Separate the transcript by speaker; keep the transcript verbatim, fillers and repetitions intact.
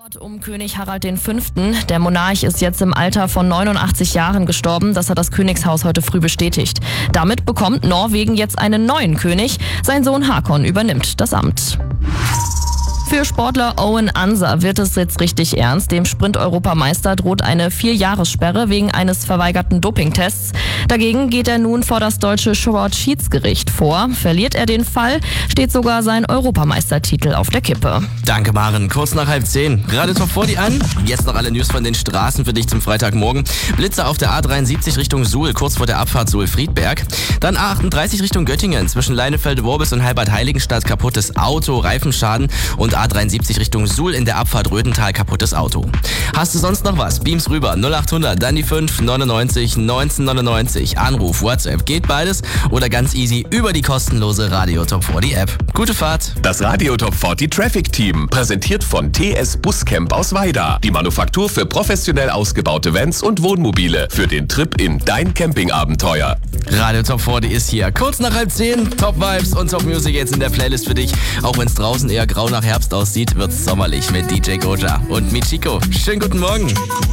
Speaker 1: Um König Harald der Fünfte. Der Monarch ist jetzt im Alter von neunundachtzig Jahren gestorben. Das hat das Königshaus heute früh bestätigt. Damit bekommt Norwegen jetzt einen neuen König. Sein Sohn Haakon übernimmt das Amt. Für Sportler Owen Ansa wird es jetzt richtig ernst. Dem Sprint-Europameister droht eine Vier-Jahressperre wegen eines verweigerten Dopingtests. Dagegen geht er nun vor das deutsche Sportschiedsgericht vor. Verliert er den Fall, steht sogar sein Europameistertitel auf der Kippe.
Speaker 2: Danke, Maren. Kurz nach halb zehn. Gerade Top vierzig an. Jetzt noch alle News von den Straßen für dich zum Freitagmorgen. Blitzer auf der A dreiundsiebzig Richtung Suhl, kurz vor der Abfahrt Suhl-Friedberg. Dann A achtunddreißig Richtung Göttingen, zwischen Leinefelde-Worbis und Halbert-Heiligenstadt kaputtes Auto, Reifenschaden und A dreiundsiebzig Richtung Suhl in der Abfahrt Röthental kaputtes Auto. Hast du sonst noch was? Beams rüber. null achthundert, dann die fünf, neunundneunzig, neunzehnhundertneunundneunzig. Anruf, WhatsApp, geht beides oder ganz easy über die kostenlose Radio Top vierzig App. Gute Fahrt.
Speaker 3: Das Radio Top vierzig Traffic Team, präsentiert von T S Buscamp aus Weida. Die Manufaktur für professionell ausgebaute Vans und Wohnmobile für den Trip in dein Campingabenteuer.
Speaker 2: Radio Top vierzig ist hier. Kurz nach halb zehn. Top Vibes und Top Music jetzt in der Playlist für dich. Auch wenn es draußen eher grau nach Herbst aussieht, wird's sommerlich mit D J Goja und Michiko. Schönen guten Morgen.